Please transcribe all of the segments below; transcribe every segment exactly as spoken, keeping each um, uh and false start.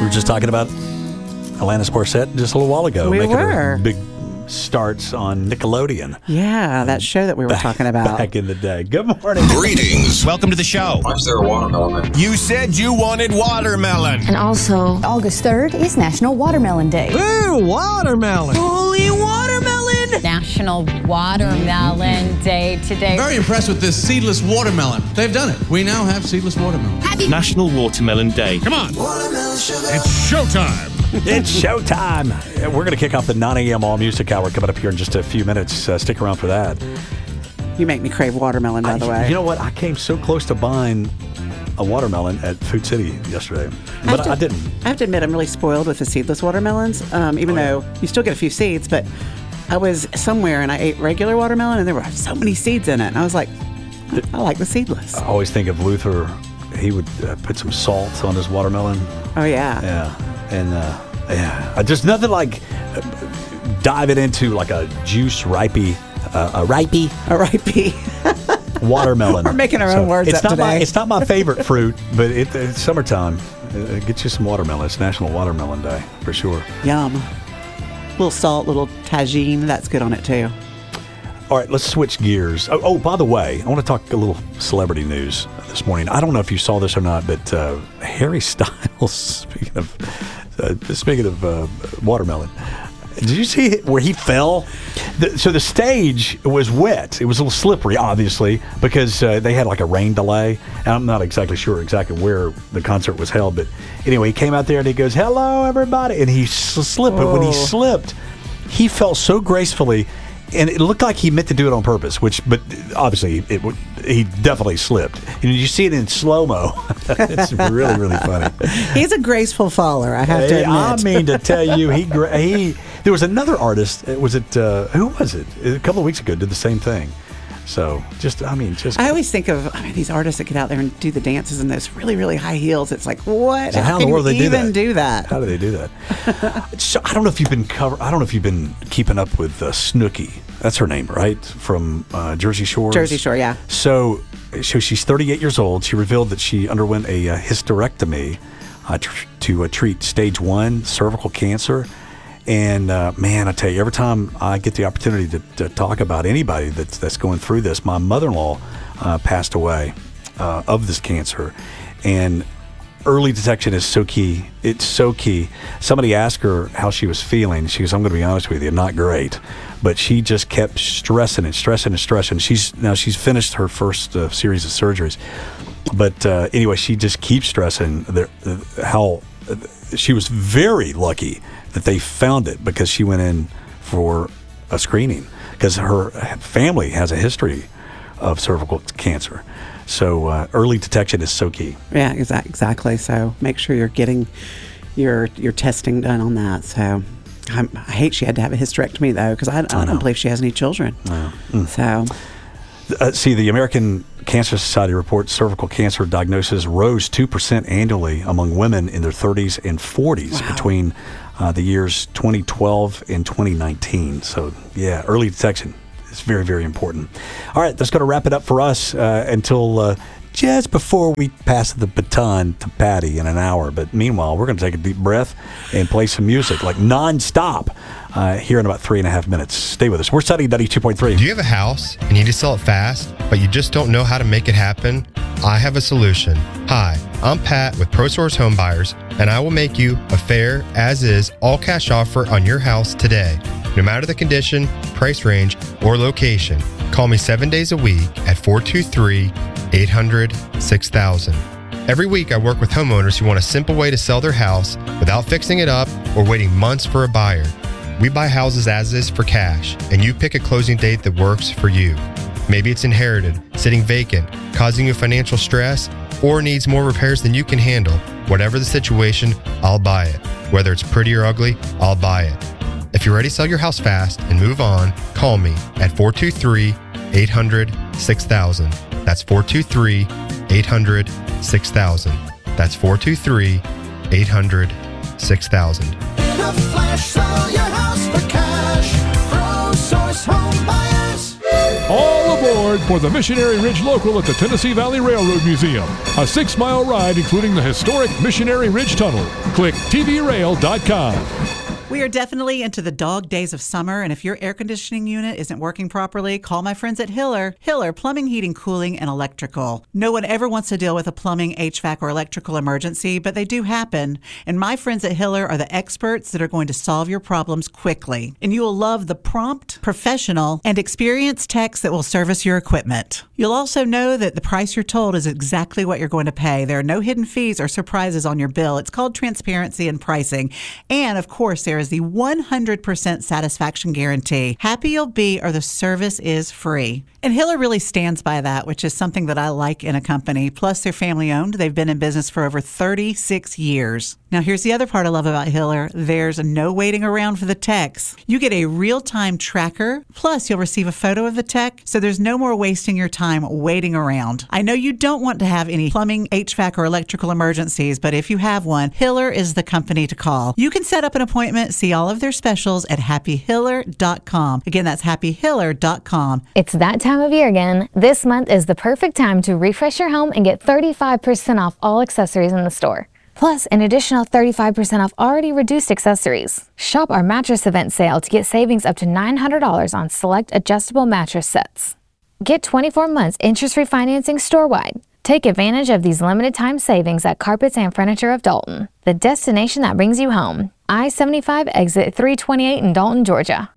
were just talking about Alanis Morissette just a little while ago. We making were. her big starts on Nickelodeon. Yeah, that show that we were back, talking about. Back in the day. Good morning. Greetings. Welcome to the show. Why is there a watermelon? You said you wanted watermelon. And also, August third is National Watermelon Day. Ooh, watermelon. Holy watermelon! National Watermelon Day today. Very impressed with this seedless watermelon. They've done it. We now have seedless watermelon. Happy National Watermelon Day. Come on. Watermelon sugar. It's showtime. It's showtime. We're going to kick off the nine a.m. All Music Hour coming up here in just a few minutes. Uh, stick around for that. You make me crave watermelon, by I, the way. You know what? I came so close to buying a watermelon at Food City yesterday, but I, to, I didn't. I have to admit, I'm really spoiled with the seedless watermelons, um, even oh, yeah. though you still get a few seeds, but I was somewhere and I ate regular watermelon and there were so many seeds in it. And I was like, I like the seedless. I always think of Luther. He would uh, put some salt on his watermelon. Oh, yeah. Yeah. And, uh, yeah. Just nothing like uh, diving into like a juice ripey, uh, a ripey. A ripey. Watermelon. We're making our so own words it's up not today. My, it's not my favorite fruit, but it, it's summertime. Uh, get you some watermelon. It's National Watermelon Day, for sure. Yum. Little salt, little tagine. That's good on it, too. All right, let's switch gears. Oh, oh, by the way, I want to talk a little celebrity news this morning. I don't know if you saw this or not, but uh, Harry Styles, speaking of uh, speaking of uh, watermelon, did you see where he fell? The, so the stage was wet. It was a little slippery, obviously, because uh, they had like a rain delay. And I'm not exactly sure exactly where the concert was held, but anyway, he came out there and he goes, "Hello, everybody," and he slipped. But when he slipped, he fell so gracefully. And it looked like he meant to do it on purpose, which, but obviously, it would. He definitely slipped. And you see it in slow mo. It's really, really funny. He's a graceful faller, I have to admit. I mean to tell you, he he. There was another artist. Was it uh, who was it? A couple of weeks ago, did the same thing. So just, I mean, just. I always think of I mean, these artists that get out there and do the dances in those really, really high heels. It's like, what? So how, how in the world can they you do even that? do that? How do they do that? So I don't know if you've been cover. I don't know if you've been keeping up with uh, Snooki. That's her name, right? From uh, Jersey Shore. Jersey Shore, yeah. So, so she's thirty-eight years old. She revealed that she underwent a uh, hysterectomy uh, tr- to uh, treat stage one cervical cancer. And uh, man, I tell you, every time I get the opportunity to, to talk about anybody that's that's going through this, my mother-in-law uh, passed away uh, of this cancer, and early detection is so key. It's so key. Somebody asked her how she was feeling. She goes, "I'm going to be honest with you, not great," but she just kept stressing and stressing and stressing. She's now she's finished her first uh, series of surgeries, but uh, anyway, she just keeps stressing the, uh, how uh, she was very lucky that they found it because she went in for a screening because her family has a history of cervical cancer. So uh, early detection is so key. Yeah, exa- exactly. So make sure you're getting your your testing done on that. So I'm, I hate she had to have a hysterectomy though because I, I, I don't believe she has any children. No. Mm. So uh, see, the American Cancer Society reports cervical cancer diagnosis rose two percent annually among women in their thirties and forties wow. between uh, the years twenty twelve and twenty nineteen. So yeah, early detection is very, very important. All right, that's going to wrap it up for us uh, until uh, just before we pass the baton to Patty in an hour. But meanwhile, we're going to take a deep breath and play some music like nonstop uh, here in about three and a half minutes. Stay with us. We're studying ninety-two point three. Do you have a house and you need to sell it fast, but you just don't know how to make it happen? I have a solution. Hi, I'm Pat with ProSource Home Buyers, and I will make you a fair, as-is, all-cash offer on your house today. No matter the condition, price range, or location, call me seven days a week at four two three, eight hundred, six thousand. Every week I work with homeowners who want a simple way to sell their house without fixing it up or waiting months for a buyer. We buy houses as is for cash, and you pick a closing date that works for you. Maybe it's inherited, sitting vacant, causing you financial stress, or needs more repairs than you can handle. Whatever the situation, I'll buy it. Whether it's pretty or ugly, I'll buy it. If you're ready to sell your house fast and move on, call me at four two three, eight hundred, six thousand. That's four two three, eight hundred, six thousand. That's four two three, eight hundred, six thousand. In a flash, sell your house for cash. ProSource Home Buyers. All aboard for the Missionary Ridge Local at the Tennessee Valley Railroad Museum. A six-mile ride including the historic Missionary Ridge Tunnel. Click T V rail dot com. We are definitely into the dog days of summer, and if your air conditioning unit isn't working properly, call my friends at Hiller. Hiller Plumbing, Heating, Cooling, and Electrical. No one ever wants to deal with a plumbing, H V A C, or electrical emergency, but they do happen. And my friends at Hiller are the experts that are going to solve your problems quickly. And you will love the prompt, professional, and experienced techs that will service your equipment. You'll also know that the price you're told is exactly what you're going to pay. There are no hidden fees or surprises on your bill. It's called transparency in pricing. And of course, there is the one hundred percent satisfaction guarantee. Happy you'll be or the service is free. And Hiller really stands by that, which is something that I like in a company. Plus, they're family owned. They've been in business for over thirty-six years. Now, here's the other part I love about Hiller. There's no waiting around for the techs. You get a real-time tracker, plus you'll receive a photo of the tech, so there's no more wasting your time waiting around. I know you don't want to have any plumbing, H V A C, or electrical emergencies, but if you have one, Hiller is the company to call. You can set up an appointment, see all of their specials at happy hiller dot com. Again, that's happy hiller dot com. It's that time of year again. This month is the perfect time to refresh your home and get thirty-five percent off all accessories in the store. Plus, an additional thirty-five percent off already reduced accessories. Shop our mattress event sale to get savings up to nine hundred dollars on select adjustable mattress sets. Get twenty-four months interest-free financing store-wide. Take advantage of these limited time savings at Carpets and Furniture of Dalton, the destination that brings you home. I seventy-five exit three twenty-eight in Dalton, Georgia.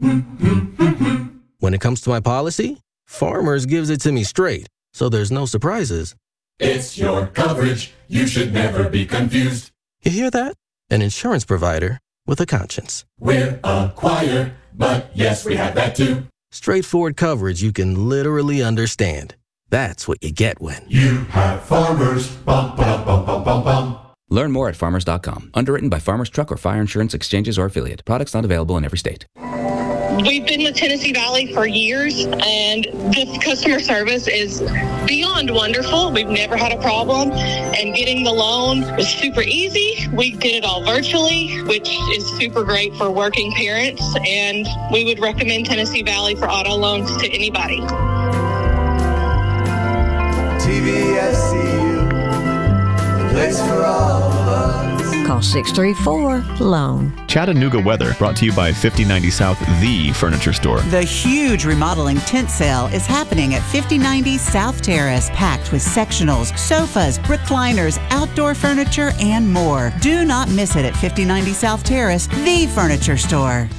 When it comes to my policy, Farmers gives it to me straight, so there's no surprises. It's your coverage. You should never be confused. You hear that? An insurance provider with a conscience. We're a choir, but yes, we have that too. Straightforward coverage you can literally understand. That's what you get when you have Farmers. Bum, bum, bum, bum, bum, bum. Learn more at farmers dot com. Underwritten by Farmers Truck or Fire Insurance Exchanges or Affiliate. Products not available in every state. We've been with Tennessee Valley for years, and the customer service is beyond wonderful. We've never had a problem, and getting the loan was super easy. We did it all virtually, which is super great for working parents, and we would recommend Tennessee Valley for auto loans to anybody. T V F C U, the place for all of us. Call six three four, loan. Chattanooga weather brought to you by fifty ninety South, the furniture store. The huge remodeling tent sale is happening at fifty ninety South Terrace, packed with sectionals, sofas, recliners, outdoor furniture, and more. Do not miss it at fifty ninety South Terrace, the furniture store.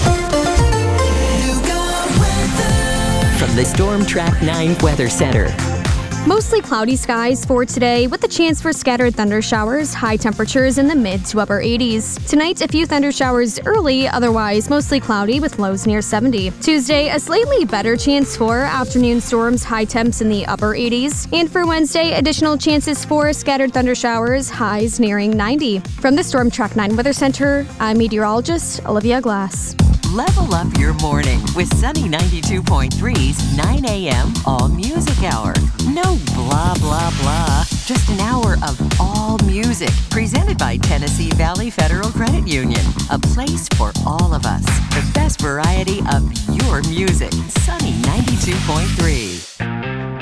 From the Storm Track nine Weather Center. Mostly cloudy skies for today with a chance for scattered thunder showers, high temperatures in the mid to upper eighties. Tonight, a few thunder showers early, otherwise mostly cloudy with lows near seventy. Tuesday, a slightly better chance for afternoon storms, high temps in the upper eighties. And for Wednesday, additional chances for scattered thunder showers, highs nearing ninety. From the Storm Track nine Weather Center, I'm meteorologist Olivia Glass. Level up your morning with Sunny ninety-two point three's nine a.m. All Music Hour. No blah, blah, blah. Just an hour of all music. Presented by Tennessee Valley Federal Credit Union. A place for all of us. The best variety of your music. Sunny ninety-two point three.